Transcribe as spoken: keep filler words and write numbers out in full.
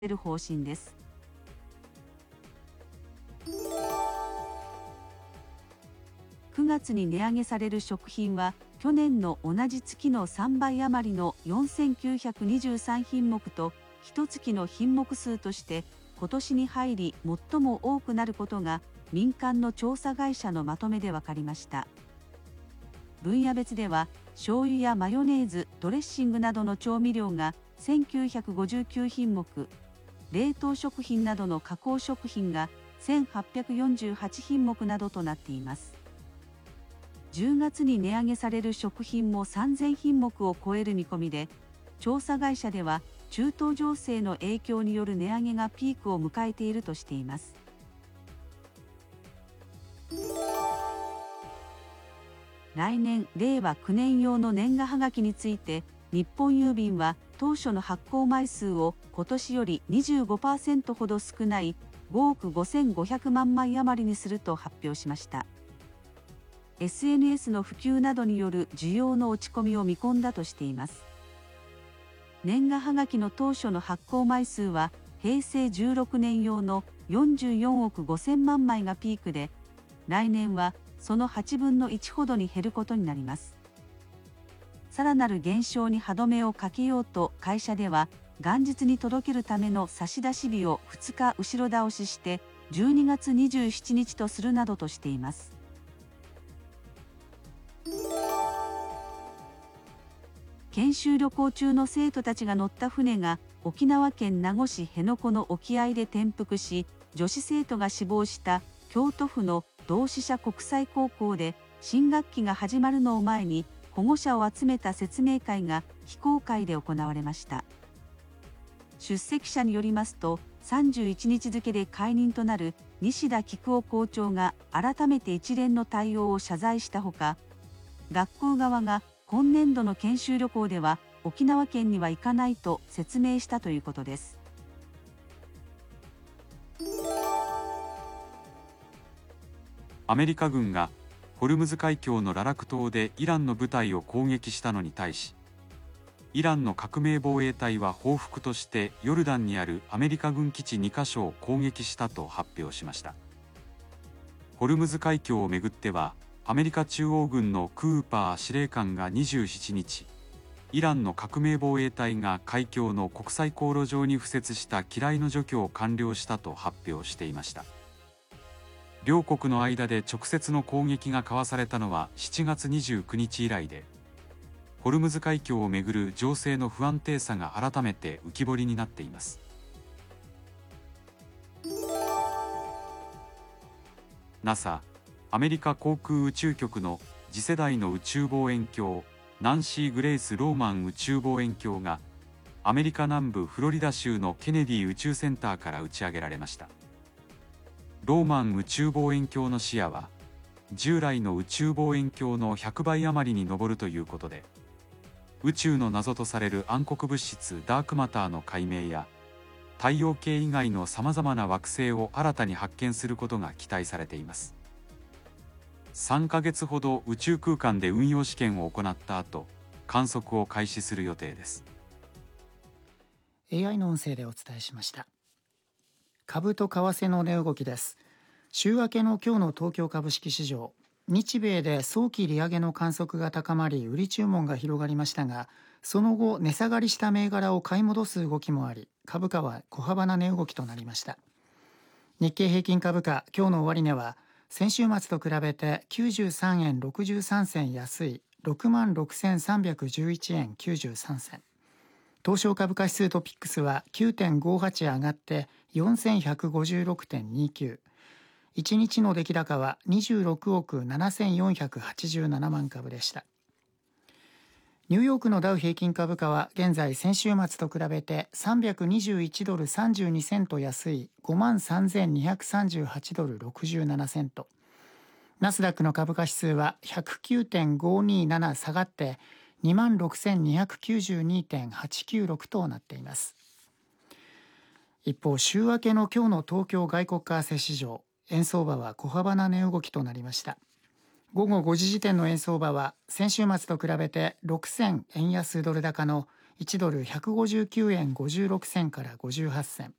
る方針です。くがつに値上げされる食品は去年の同じ月のさんばい余りのよんせんきゅうひゃくにじゅうさんひんもくと、いっかげつの品目数として今年に入り最も多くなることが民間の調査会社のまとめで分かりました。分野別では醤油やマヨネーズ、ドレッシングなどの調味料がせんきゅうひゃくごじゅうきゅうひんもく、冷凍食品などの加工食品がせんはっぴゃくよんじゅうはちひんもくなどとなっています。じゅうがつに値上げされる食品もさんぜんひんもくを超える見込みで、調査会社では中東情勢の影響による値上げがピークを迎えているとしています。来年れいわきゅうねん用の年賀はがきについて、日本郵便は当初の発行枚数を今年より にじゅうごパーセント ほど少ないごおくごせんごひゃくまんまい余りにすると発表しました。エスエヌエス の普及などによる需要の落ち込みを見込んだとしています。年賀はがきの当初の発行枚数はへいせいじゅうろくねん用のよんじゅうよんおくごせんまんまいがピークで、来年はそのはちぶんのいちほどに減ることになります。さらなる減少に歯止めをかけようと会社では元日に届けるための差出日をふつか後ろ倒ししてじゅうにがつにじゅうしちにちとするなどとしています。研修旅行中の生徒たちが乗った船が沖縄県名護市辺野古の沖合で転覆し、女子生徒が死亡した京都府の同志社国際高校で新学期が始まるのを前に保護者を集めた説明会が非公開で行われました。出席者によりますと、さんじゅういちにち付で解任となる西田菊夫校長が改めて一連の対応を謝罪したほか、学校側が今年度の研修旅行では沖縄県には行かないと説明したということです。 アメリカ軍がホルムズ海峡のララク島でイランの部隊を攻撃したのに対し、イランの革命防衛隊は報復としてヨルダンにあるアメリカ軍基地にかしょを攻撃したと発表しました。ホルムズ海峡をめぐっては、アメリカ中央軍のクーパー司令官がにじゅうしちにち、イランの革命防衛隊が海峡の国際航路上に敷設した機雷の除去を完了したと発表していました。両国の間で直接の攻撃が交わされたのはしちがつにじゅうくにち以来で、ホルムズ海峡をめぐる情勢の不安定さが改めて浮き彫りになっています。ナサ アメリカ航空宇宙局の次世代の宇宙望遠鏡ナンシー・グレイス・ローマン宇宙望遠鏡がアメリカ南部フロリダ州のケネディ宇宙センターから打ち上げられました。ローマン宇宙望遠鏡の視野は従来の宇宙望遠鏡のひゃくばい余りに上るということで、宇宙の謎とされる暗黒物質ダークマターの解明や太陽系以外のさまざまな惑星を新たに発見することが期待されています。さんかげつほど宇宙空間で運用試験を行った後、観測を開始する予定です。 エーアイ の音声でお伝えしました。株と為替の値動きです。週明けの今日の東京株式市場、日米で早期利上げの観測が高まり売り注文が広がりましたが、その後値下がりした銘柄を買い戻す動きもあり、株価は小幅な値動きとなりました。日経平均株価今日の終値は先週末と比べてきゅうじゅうさんえんろくじゅうさんせん安い ろくまんろくせんさんびゃくじゅういちえんきゅうじゅうさんせん、東証株価指数トピックスは きゅうてんごはち 上がってよんせんひゃくごじゅうろくてんにきゅう、いちにちの出来高はにじゅうろくおくななせんよんひゃくはちじゅうななまん株でした。ニューヨークのダウ平均株価は現在先週末と比べてさんびゃくにじゅういちドルさんじゅうにセント安い ごまんさんぜんにひゃくさんじゅうはちドルろくじゅうななセント、ナスダックの株価指数は ひゃくきゅうてんごになな 下がって にまんろくせんにひゃくきゅうじゅうにてんはちきゅうろく となっています。一方、週明けの今日の東京外国為替市場、円相場は小幅な値動きとなりました。午後ごじ時点の円相場は先週末と比べてろくせん円安ドル高のいちドルひゃくごじゅうきゅうえんごじゅうろくせんからごじゅうはち銭、